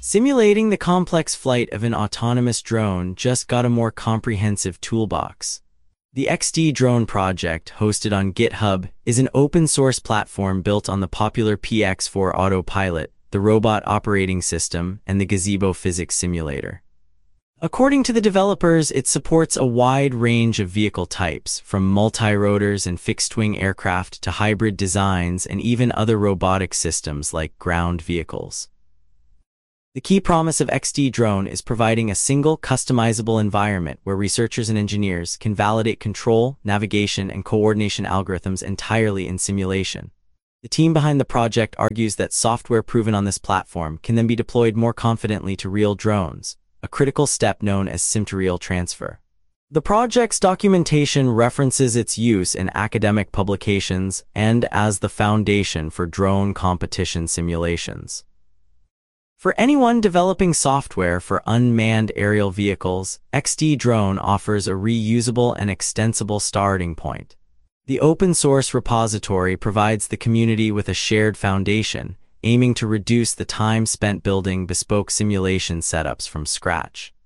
Simulating the complex flight of an autonomous drone just got a more comprehensive toolbox. The XD Drone project, hosted on GitHub, is an open-source platform built on the popular PX4 Autopilot, the robot operating system, and the Gazebo physics simulator. According to the developers, it supports a wide range of vehicle types, from multi-rotors and fixed-wing aircraft to hybrid designs and even other robotic systems like ground vehicles. The key promise of XD Drone is providing a single, customizable environment where researchers and engineers can validate control, navigation, and coordination algorithms entirely in simulation. The team behind the project argues that software proven on this platform can then be deployed more confidently to real drones, a critical step known as sim-to-real transfer. The project's documentation references its use in academic publications and as the foundation for drone competition simulations. For anyone developing software for unmanned aerial vehicles, XD Drone offers a reusable and extensible starting point. The open-source repository provides the community with a shared foundation, aiming to reduce the time spent building bespoke simulation setups from scratch.